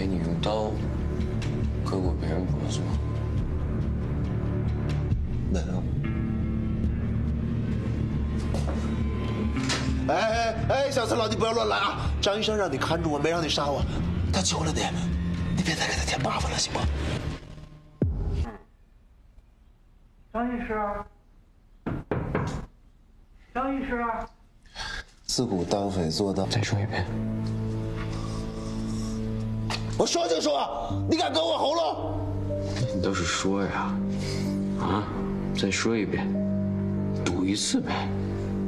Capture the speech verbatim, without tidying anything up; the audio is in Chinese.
哎，你用刀割过别人脖子吗？ 没有。哎哎哎，小次郎，你不要乱来啊！张医生让你看着我，没让你杀我，他求了你，你别再给他添麻烦了，行吗？ 张医师，张医师， 自古当匪做盗。 再说一遍。 我说就说，你敢割我喉咙？ 你倒是说呀！啊，再说一遍，赌一次呗。